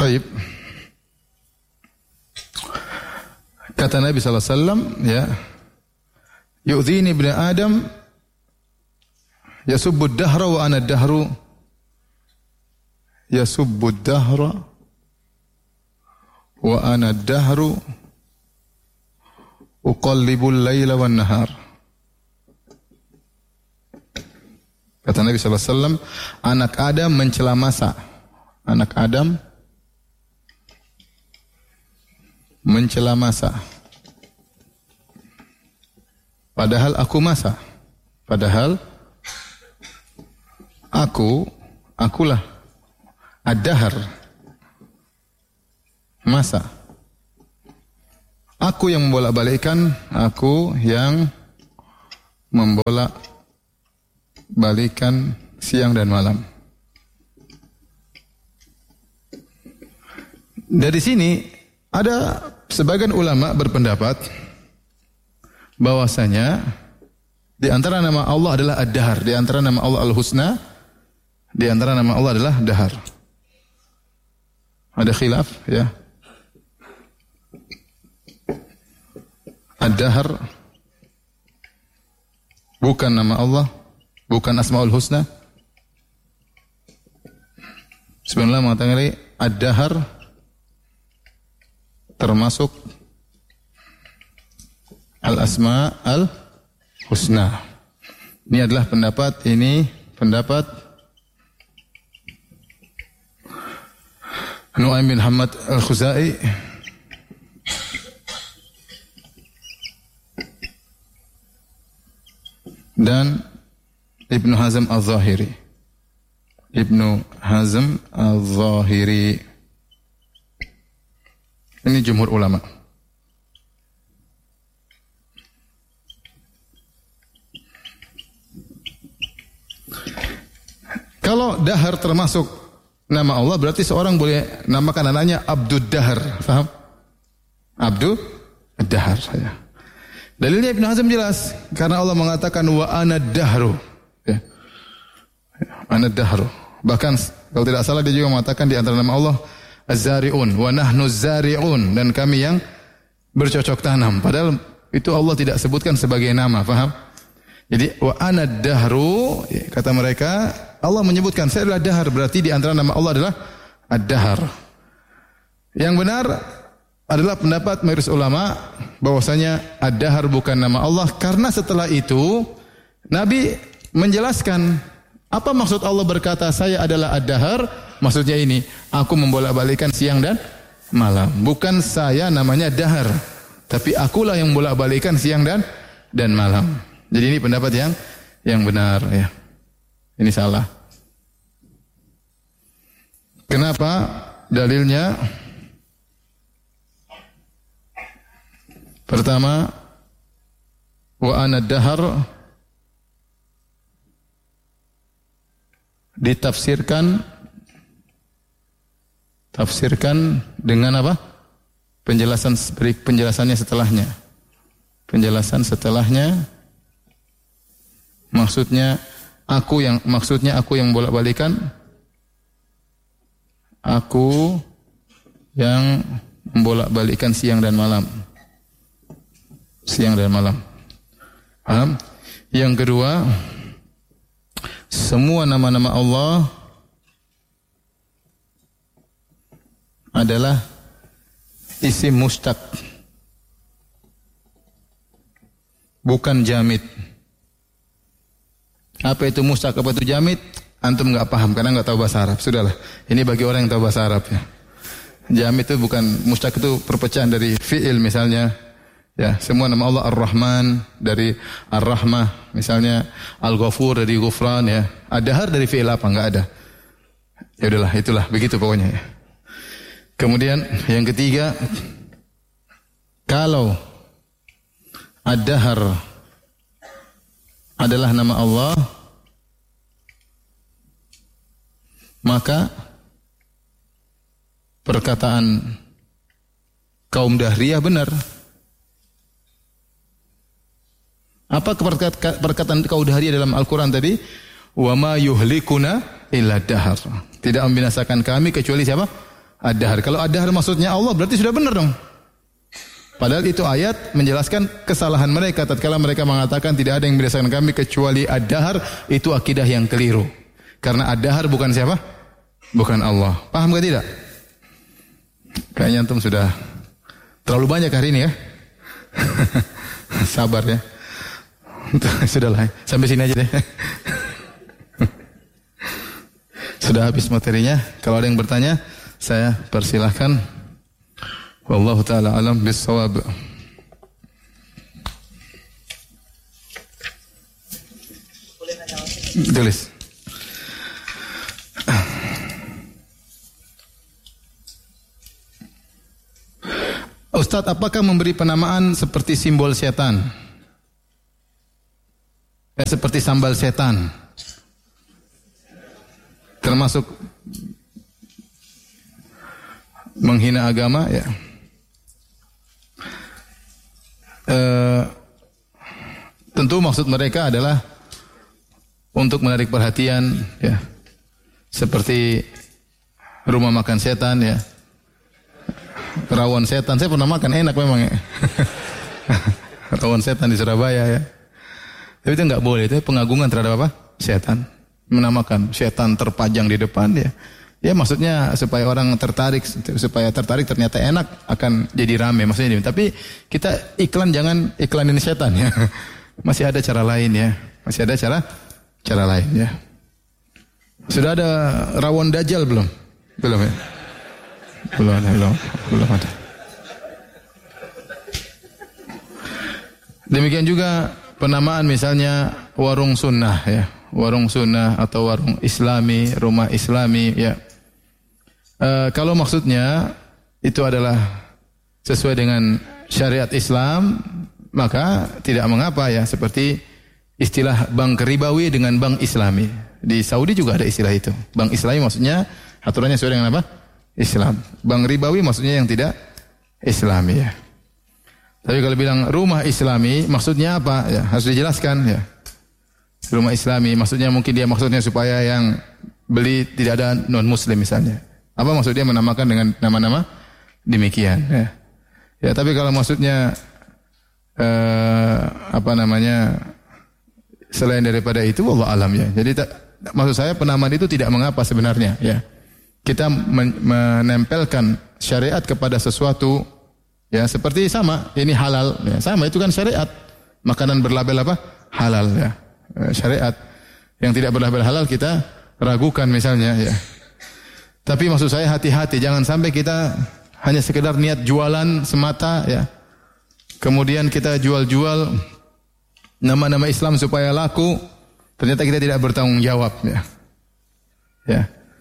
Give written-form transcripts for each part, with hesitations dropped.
Baik. Kata Nabi sallallahu alaihi wasallam, ya, yu'dhini ibnu Adam yasubbu ad-dahra wa ana ad-dahru yasubbu ad-dahra wa ana ad-dahru uqallibul laila wan nahar. Kata Nabi sallallahu alaihi wasallam, anak Adam mencela masa. Anak Adam mencela masa. Padahal aku masa. Padahal akulah ad-dahr. Masa. Aku yang membolak-balikkan, aku yang membolak-balikkan siang dan malam. Dari sini ada sebagian ulama berpendapat bahwasanya di antara nama Allah adalah Ad-Dahr, di antara nama Allah Al-Husna, di antara nama Allah adalah Dahr. Ada khilaf, ya. Ad-Dahr bukan nama Allah, bukan Asmaul Husna. Sebenarnya mengatakan Ad-Dahr termasuk Al-Asma Al-Husna. Ini adalah pendapat Nu'aim bin Hamad Al-Khuzai dan Ibnu Hazm Al-Zahiri. Ibnu Hazm Al-Zahiri. Ini jumhur ulama. Kalau Dahr termasuk nama Allah, berarti seorang boleh namakan anaknya Abdud Dahr. Faham? Abdud Dahr. Ya. Dalilnya Ibnu Hazm jelas. Karena Allah mengatakan wa ana dahru. Ya. Ana dahru. Bahkan kalau tidak salah dia juga mengatakan di antara nama Allah Az-Zari'un wa nahnu zari'un, dan kami yang bercocok tanam. Padahal itu Allah tidak sebutkan sebagai nama, faham? Jadi wa ana dahru, kata mereka, Allah menyebutkan saya adalah Dahr, berarti di antara nama Allah adalah Ad-Dahr. Yang benar adalah pendapat mayoritas ulama bahwasanya Ad-Dahr bukan nama Allah, karena setelah itu Nabi menjelaskan apa maksud Allah berkata saya adalah Ad-Dahr. Maksudnya ini, aku membolak-balikkan siang dan malam. Bukan saya namanya Dahr, tapi akulah yang membolak-balikkan siang dan malam. Jadi ini pendapat yang benar, ya. Ini salah. Kenapa? Dalilnya pertama, wa ana dahr ditafsirkan dengan apa? Penjelasannya setelahnya. Penjelasan setelahnya maksudnya aku yang bolak-balikan, aku yang membolak-balikan siang dan malam. Siang dan malam. Paham? Yang kedua, semua nama-nama Allah adalah isim mustaq, bukan jamid. Apa itu mustaq, apa itu jamid? Antum enggak paham karena enggak tahu bahasa Arab. Sudahlah. Ini bagi orang yang tahu bahasa Arab, ya. Jamid itu bukan, mustaq itu perpecahan dari fi'il misalnya. Ya, semua nama Allah Ar-Rahman dari Ar-Rahmah, misalnya Al-Ghafur dari Ghufran, ya. Ad-Dahr dari fi'il apa? Enggak ada. Ya udahlah, itulah begitu pokoknya, ya. Kemudian yang ketiga, kalau Ad-Dahr adalah nama Allah, maka perkataan kaum Dahriyah benar. Apa perkataan kaum Dahriyah dalam Al-Quran tadi? Wa ma yuhlikuna illa dahr. Tidak membinasakan kami kecuali siapa? ad-dahar. Kalau ad-dahar maksudnya Allah berarti sudah benar dong. Padahal itu ayat menjelaskan kesalahan mereka tatkala mereka mengatakan tidak ada yang berdasarkan kami kecuali ad-dahar, itu akidah yang keliru. Karena ad-dahar bukan siapa? Bukan Allah. Paham gak tidak? Kayaknya antum sudah terlalu banyak hari ini ya. Sabar ya. Sudahlah, sampai sini aja deh. Sudah habis materinya. Kalau ada yang bertanya, saya persilahkan. Wallahu ta'ala alam bis-shawab. Tulis. Ustadz, apakah memberi penamaan seperti simbol setan? Seperti sambal setan. Termasuk menghina agama ya. Tentu maksud mereka adalah untuk menarik perhatian ya. Seperti rumah makan setan ya. Rawon setan, saya pernah makan, enak memang ya. Rawon setan di Surabaya ya. Tapi itu enggak boleh, itu pengagungan terhadap apa? Setan. Menamakan setan terpajang di depan ya. Ya maksudnya supaya orang tertarik, ternyata enak akan jadi rame maksudnya. Tapi kita iklan jangan iklanin setan ya. Masih ada cara lain ya. Masih ada cara lain ya. Sudah ada rawon dajjal belum? Belum ya? Belum ada. Demikian juga penamaan misalnya warung sunnah ya. Warung sunnah atau warung islami, rumah islami ya. Kalau maksudnya itu adalah sesuai dengan syariat Islam, maka tidak mengapa ya. Seperti istilah bank ribawi dengan bank islami. Di Saudi juga ada istilah itu. Bank islami maksudnya aturannya sesuai dengan apa? Islam. Bank ribawi maksudnya yang tidak islami ya. Tapi kalau bilang rumah islami maksudnya apa? Ya, harus dijelaskan ya. Rumah islami maksudnya mungkin dia maksudnya supaya yang beli tidak ada non muslim misalnya. Apa maksudnya menamakan dengan nama-nama demikian ya. Ya tapi kalau maksudnya selain daripada itu wallahu alam ya. Jadi maksud saya penamaan itu tidak mengapa sebenarnya ya. Kita menempelkan syariat kepada sesuatu ya seperti sama ini halal ya. Sama itu kan syariat. Makanan berlabel apa? Halal ya. Syariat yang tidak berlabel halal kita ragukan misalnya ya. Tapi maksud saya hati-hati jangan sampai kita hanya sekedar niat jualan semata ya. Kemudian kita jual-jual nama-nama Islam supaya laku, ternyata kita tidak bertanggung jawab ya. Ya.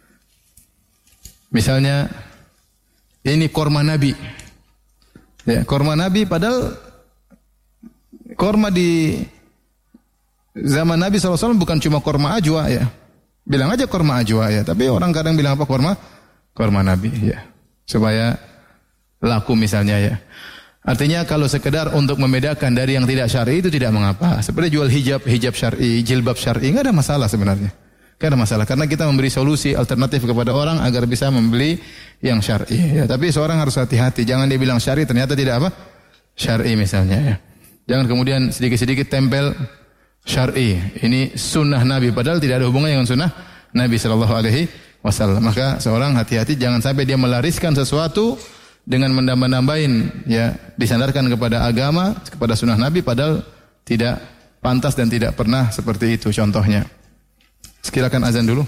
Misalnya ini korma Nabi. Ya, korma Nabi padahal korma di zaman Nabi SAW bukan cuma korma ajwa ya. Bilang aja korma ajwa ya. Tapi orang kadang bilang apa korma? Korma Nabi ya. Supaya laku misalnya ya. Artinya kalau sekedar untuk membedakan dari yang tidak syar'i itu tidak mengapa. Seperti jual hijab syar'i, jilbab syar'i. Enggak ada masalah sebenarnya. Enggak ada masalah. Karena kita memberi solusi alternatif kepada orang agar bisa membeli yang syar'i ya. Tapi seorang harus hati-hati. Jangan dia bilang syar'i ternyata tidak apa? Syar'i misalnya ya. Jangan kemudian sedikit-sedikit tempel syar'i. Ini sunnah Nabi padahal tidak ada hubungannya dengan sunnah Nabi sallallahu alaihi wasallam. Maka seorang hati-hati jangan sampai dia melariskan sesuatu dengan menambah-nambahin ya, disandarkan kepada agama, kepada sunnah Nabi padahal tidak pantas dan tidak pernah seperti itu contohnya. Silakan azan dulu.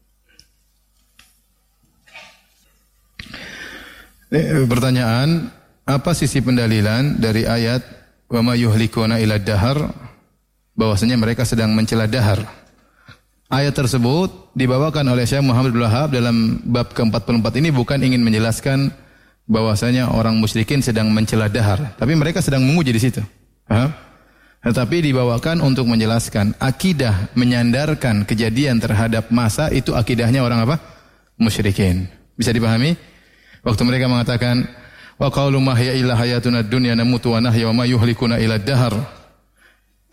Pertanyaan, apa sisi pendalilan dari ayat wa ma yuhlikuna ila dahar? Bahwasanya mereka sedang mencela dahar. Ayat tersebut dibawakan oleh Syekh Muhammad bin Wahab dalam bab ke-44 ini bukan ingin menjelaskan bahwasanya orang musyrikin sedang mencela dahar, tapi mereka sedang memuji di situ. Tetapi dibawakan untuk menjelaskan akidah menyandarkan kejadian terhadap masa itu akidahnya orang apa? Musyrikin. Bisa dipahami? Waktu mereka mengatakan wa qaulu ma hiya illa hayatuna dunya namutu wa nahya wa ma yuhlikuna ila dahar.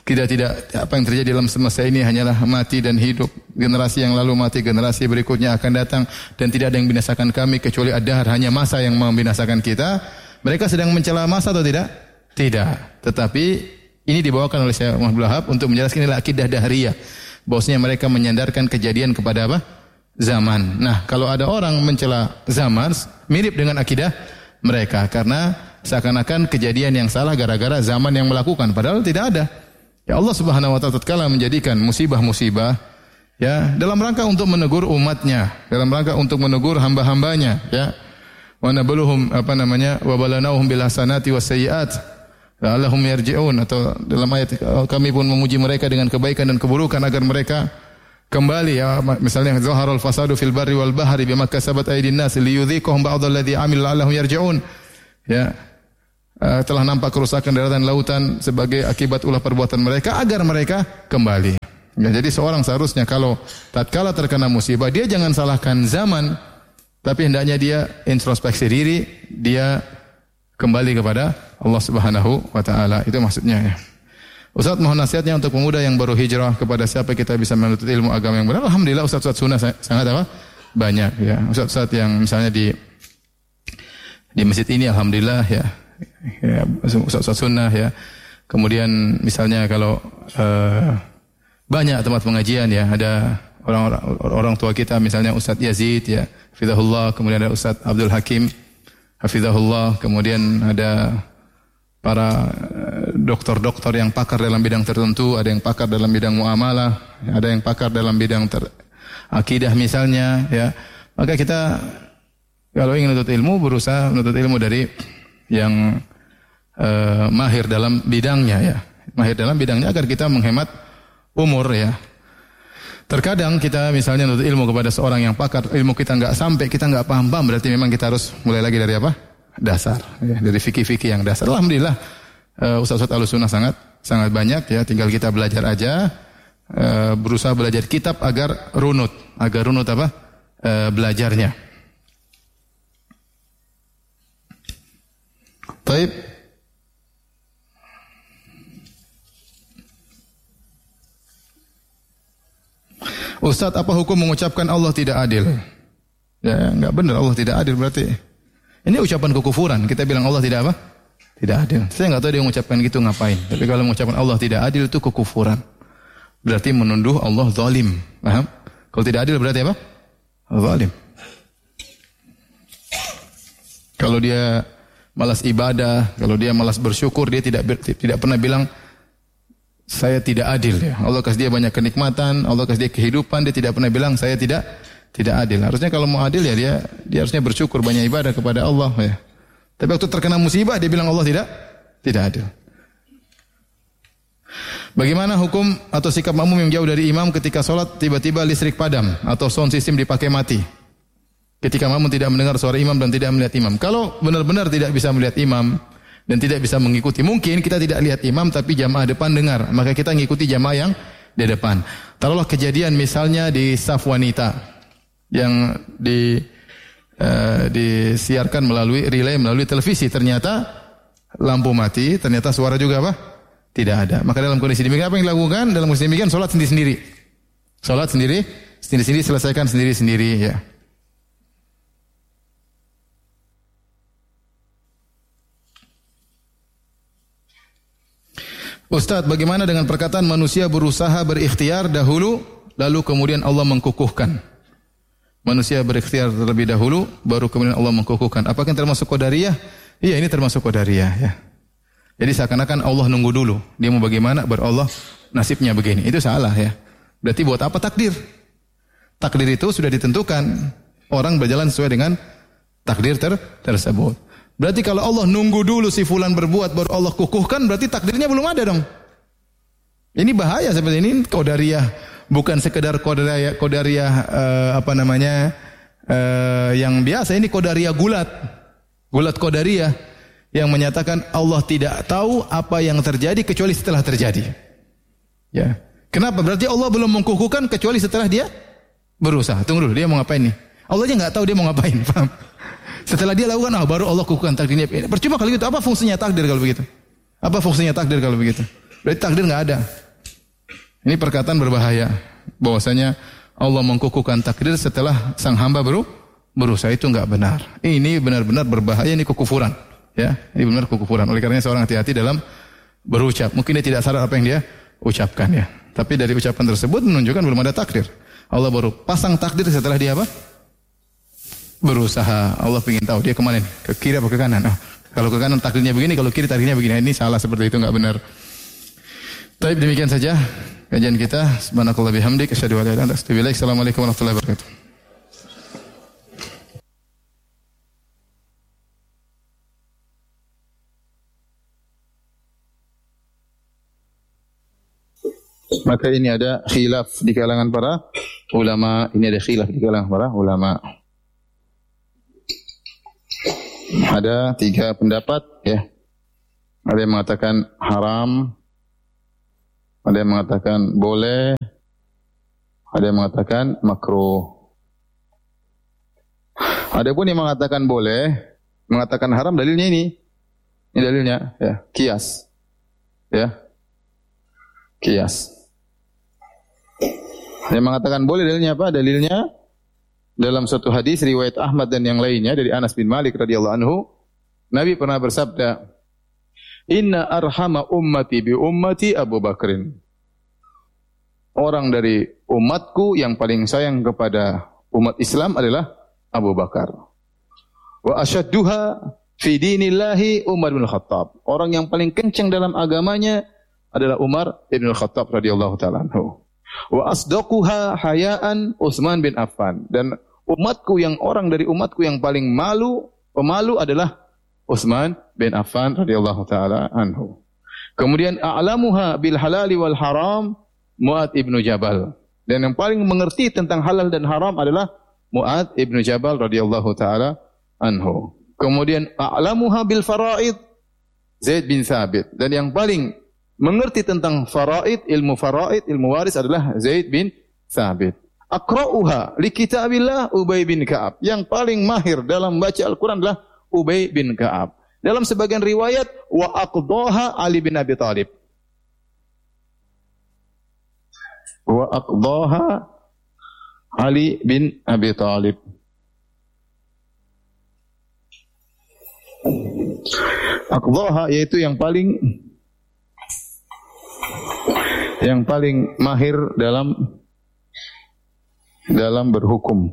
Tidak apa yang terjadi dalam semesta ini hanyalah mati dan hidup. Generasi yang lalu mati, generasi berikutnya akan datang dan tidak ada yang binasakan kami kecuali ad-dahr, hanya masa yang membinasakan kita. Mereka sedang mencela masa atau tidak? Tidak. Tetapi ini dibawakan oleh Syekh Muhammad Abdul Wahab untuk menjelaskan inilah akidah dahriyah. Bahwasanya mereka menyandarkan kejadian kepada apa? Zaman. Nah, kalau ada orang mencela zaman, mirip dengan akidah mereka karena seakan-akan kejadian yang salah gara-gara zaman yang melakukan, padahal tidak ada. Ya Allah Subhanahu wa taala tatkala menjadikan musibah-musibah ya dalam rangka untuk menegur umatnya, dalam rangka untuk menegur hamba-hambanya ya. Wa nabluhum wa balanahum bil hasanati was sayyiat la'allahum yarji'un, atau dalam ayat kami pun memuji mereka dengan kebaikan dan keburukan agar mereka kembali ya, misalnya zaharul fasadu fil barri wal bahri bima kasabat aydin nas liyudhiqahum ba'dalladzi amil la'allahum yarji'un ya. Telah nampak kerusakan daratan lautan sebagai akibat ulah perbuatan mereka agar mereka kembali. Ya, jadi seorang seharusnya kalau tatkala terkena musibah dia jangan salahkan zaman, tapi hendaknya dia introspeksi diri, dia kembali kepada Allah Subhanahu wa taala. Itu maksudnya ya. Ustaz mohon nasihatnya untuk pemuda yang baru hijrah, kepada siapa kita bisa menuntut ilmu agama yang benar. Alhamdulillah ustaz-ustaz sunnah sangat apa? Banyak ya. Ustaz-ustaz yang misalnya di masjid ini alhamdulillah ya ustaz sunnah ya. Kemudian misalnya kalau banyak tempat pengajian ya, ada orang tua kita misalnya Ustaz Yazid ya, hafizahullah, kemudian ada Ustaz Abdul Hakim hafizahullah, kemudian ada para dokter-dokter yang pakar dalam bidang tertentu, ada yang pakar dalam bidang muamalah, ada yang pakar dalam bidang akidah misalnya ya. Maka kita kalau ingin menuntut ilmu berusaha menuntut ilmu dari yang mahir dalam bidangnya ya, mahir dalam bidangnya agar kita menghemat umur ya. Terkadang kita misalnya menuntut ilmu kepada seorang yang pakar, ilmu kita enggak sampai, kita enggak paham-paham, berarti memang kita harus mulai lagi dari apa? Dasar ya, dari fikih-fikih yang dasar. Alhamdulillah ustaz-ustaz Ahlussunnah sangat banyak ya, tinggal kita belajar aja, berusaha belajar kitab agar runut apa? Belajarnya. Baik. Ustaz, apa hukum mengucapkan Allah tidak adil? Ya, enggak benar, Allah tidak adil berarti. Ini ucapan kekufuran. Kita bilang Allah tidak apa? Tidak adil. Saya enggak tahu dia mengucapkan gitu ngapain. Tapi kalau mengucapkan Allah tidak adil itu kekufuran. Berarti menuduh Allah zalim. Paham? Kalau tidak adil berarti apa? Zalim. Kalau dia malas ibadah, kalau dia malas bersyukur, dia tidak pernah bilang saya tidak adil ya. Allah kasih dia banyak kenikmatan, Allah kasih dia kehidupan, dia tidak pernah bilang saya tidak adil. Harusnya kalau mau adil ya dia harusnya bersyukur, banyak ibadah kepada Allah ya. Tapi waktu terkena musibah dia bilang Allah tidak adil. Bagaimana hukum atau sikap makmum yang jauh dari imam ketika sholat tiba-tiba listrik padam atau sound system dipakai mati? Ketika makmum tidak mendengar suara imam dan tidak melihat imam. Kalau benar-benar tidak bisa melihat imam dan tidak bisa mengikuti, mungkin kita tidak lihat imam tapi jamaah depan dengar, maka kita mengikuti jamaah yang di depan. Taruhlah kejadian misalnya di saf wanita yang disiarkan melalui relay, melalui televisi, ternyata lampu mati, ternyata suara juga apa? Tidak ada. Maka dalam kondisi demikian apa yang dilakukan? Dalam kondisi demikian salat sendiri-sendiri. Salat sendiri-sendiri, selesaikan sendiri-sendiri ya. Ustaz, bagaimana dengan perkataan manusia berusaha berikhtiar dahulu, lalu kemudian Allah mengkukuhkan? Manusia berikhtiar terlebih dahulu, baru kemudian Allah mengkukuhkan. Apakah ini termasuk qadariyah? Iya, ini termasuk qadariyah ya. Jadi seakan-akan Allah nunggu dulu. Dia mau bagaimana, baru Allah nasibnya begini. Itu salah ya. Berarti buat apa takdir? Takdir itu sudah ditentukan. Orang berjalan sesuai dengan takdir tersebut. Berarti kalau Allah nunggu dulu si fulan berbuat baru Allah kukuhkan, berarti takdirnya belum ada dong. Ini bahaya seperti ini, qadariyah. Bukan sekedar qadariyah yang biasa, ini qadariyah gulat qadariyah yang menyatakan Allah tidak tahu apa yang terjadi kecuali setelah terjadi. Ya. Kenapa? Berarti Allah belum mengkukuhkan kecuali setelah dia berusaha. Tunggu dulu, dia mau ngapain nih? Allahnya enggak tahu dia mau ngapain, paham? Setelah dia lakukan, baru Allah kukuhkan takdirnya. Percuma kalau gitu, apa fungsinya takdir kalau begitu? Apa fungsinya takdir kalau begitu? Berarti takdir enggak ada. Ini perkataan berbahaya. Bahwasanya Allah mengkukuhkan takdir setelah sang hamba berusaha, itu enggak benar. Ini benar-benar berbahaya, ini kekufuran. Ya, ini benar kekufuran. Oleh karenanya seorang hati-hati dalam berucap. Mungkin dia tidak sadar apa yang dia ucapkan ya. Tapi dari ucapan tersebut menunjukkan belum ada takdir. Allah baru pasang takdir setelah dia apa? Berusaha. Allah ingin tahu dia kemana nih? Ke kiri apa ke kanan? Oh, kalau ke kanan takdirnya begini, kalau kiri takdirnya begini. Ini salah seperti itu, enggak benar. Baik, demikian saja kajian kita. Subhanakallah bihamdik asyhadu an la ilaha illa anta astaghfiruka wa atubu ilaik. Assalamualaikum warahmatullahi wabarakatuh. Maka ini ada khilaf di kalangan para ulama. Ini ada khilaf di kalangan para ulama. Ada 3 pendapat ya. Ada yang mengatakan haram, ada yang mengatakan boleh, ada yang mengatakan makruh. Ada pun yang mengatakan boleh, mengatakan haram, dalilnya ini. Ini dalilnya ya, qiyas. Ya. Qiyas. Yang mengatakan boleh dalilnya apa? Dalilnya dalam suatu hadis riwayat Ahmad dan yang lainnya dari Anas bin Malik radhiyallahu anhu, Nabi pernah bersabda, "Inna arhama ummati bi ummati Abu Bakrin." Orang dari umatku yang paling sayang kepada umat Islam adalah Abu Bakar. Wa asyadduha fi dinillahi Umar bin Khattab. Orang yang paling kencang dalam agamanya adalah Umar bin Khattab radhiyallahu taala anhu. Wa asdaquha hayaan Utsman bin Affan. Dan umatku yang orang dari umatku yang paling pemalu adalah Utsman bin Affan radhiyallahu taala anhu. Kemudian a'lamuha bil halali wal haram Mu'adz ibnu Jabal. Dan yang paling mengerti tentang halal dan haram adalah Mu'adz ibnu Jabal radhiyallahu taala anhu. Kemudian a'lamuha bil faraid Zaid bin Thabit. Dan yang paling mengerti tentang faraid, ilmu waris adalah Zaid bin Thabit. Aqra'uha li kitabillah Ubay bin Ka'ab. Yang paling mahir dalam baca Al-Quran adalah Ubay bin Ka'ab. Dalam sebagian riwayat wa aqdaha Ali bin Abi Thalib. Wa aqdaha Ali bin Abi Thalib. Aqdaha yaitu yang paling mahir dalam berhukum.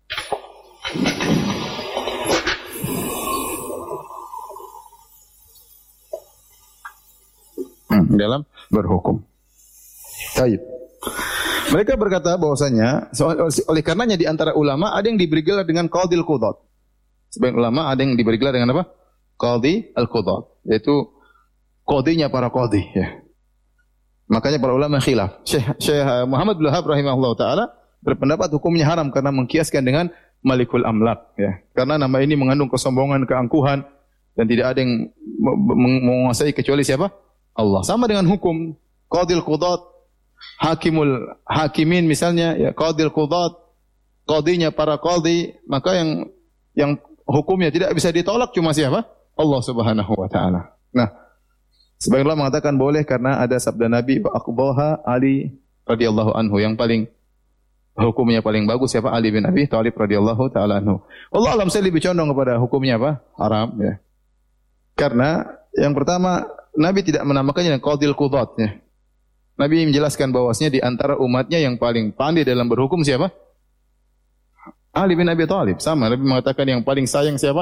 Dalam berhukum. Baik. Mereka berkata bahwasanya oleh karenanya di antara ulama ada yang diberi gelar dengan qadil qudat. Sebagian ulama ada yang diberi gelar dengan apa? Qadhi al-qudat, yaitu qadhinya para qadhi ya. Makanya para ulama khilaf. Syekh Muhammad bin Wahab rahimahullah taala berpendapat hukumnya haram karena mengkiaskan dengan Malikul Amlak ya. Karena nama ini mengandung kesombongan, keangkuhan dan tidak ada yang menguasai kecuali siapa? Allah. Sama dengan hukum qadil qudat, hakimin misalnya ya, qadil qudat, qadhinya para qadhi, maka yang hukumnya tidak bisa ditolak cuma siapa? Allah Subhanahu wa taala. Nah, sebagian ulama mengatakan boleh karena ada sabda Nabi wa aqdaha Ali radhiyallahu anhu, yang paling hukumnya paling bagus siapa? Ali bin Abi Thalib radhiyallahu taala anhu. Allah alam, saya lebih condong kepada hukumnya apa? Haram ya. Karena yang pertama Nabi tidak menamakannya qadil qudat ya. Nabi menjelaskan bahwasanya di antara umatnya yang paling pandai dalam berhukum siapa? Ali bin Abi Thalib. Sama Nabi mengatakan yang paling sayang siapa?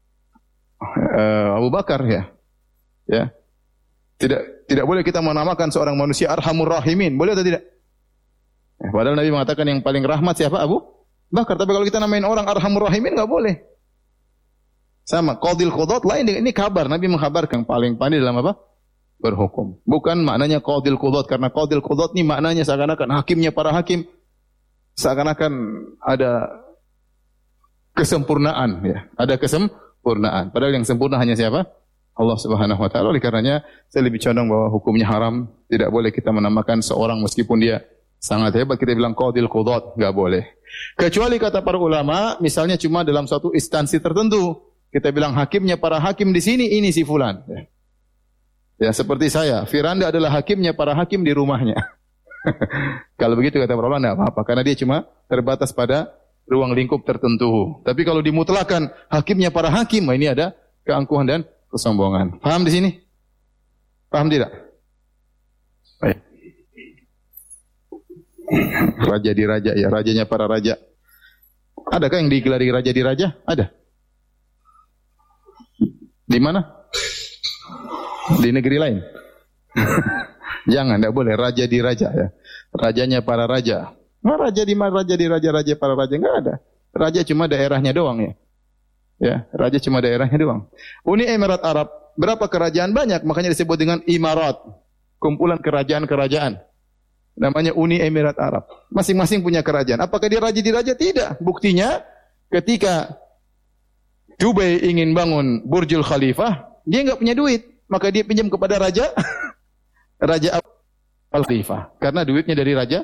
Abu Bakar ya. Ya. Tidak boleh kita menamakan seorang manusia arhamur rahimin. Boleh atau tidak? Padahal Nabi mengatakan yang paling rahmat siapa? Abu Bakar. Tapi kalau kita namain orang arhamur rahimin enggak boleh. Sama qadil qudat lain, ini kabar. Nabi mengkabarkan paling pandai dalam apa? Berhukum. Bukan maknanya qadil qudat, karena qadil qudat ini maknanya seakan-akan hakimnya para hakim, seakan-akan ada kesempurnaan ya. Ada kesempurnaan. Padahal yang sempurna hanya siapa? Allah Subhanahu wa taala. Oleh karenanya saya lebih condong bahwa hukumnya haram. Tidak boleh kita menamakan seorang meskipun dia sangat hebat kita bilang qadil qudat, enggak boleh. Kecuali kata para ulama, misalnya cuma dalam suatu instansi tertentu. Kita bilang hakimnya para hakim di sini ini si fulan. Ya, seperti saya, Firanda adalah hakimnya para hakim di rumahnya. Kalau begitu kata para ulama enggak apa-apa karena dia cuma terbatas pada ruang lingkup tertentu. Tapi kalau dimutlakan hakimnya para hakim, ini ada keangkuhan dan kesombongan. Paham di sini? Paham tidak? Baik. Raja di raja ya, rajanya para raja. Adakah yang digelari raja di raja? Ada. Di mana? Di negeri lain. Jangan, tidak boleh raja di raja ya. Rajanya para raja. Nah, raja di mana? Raja di raja para raja enggak ada. Raja cuma daerahnya doang ya. Ya, raja cuma daerahnya doang. Uni Emirat Arab, berapa kerajaan? Banyak, makanya disebut dengan Imarat. Kumpulan kerajaan-kerajaan. Namanya Uni Emirat Arab. Masing-masing punya kerajaan. Apakah dia raja di raja? Tidak. Buktinya ketika Dubai ingin bangun Burjul Khalifah, dia enggak punya duit, maka dia pinjam kepada raja Raja Al-Khalifah. Karena duitnya dari raja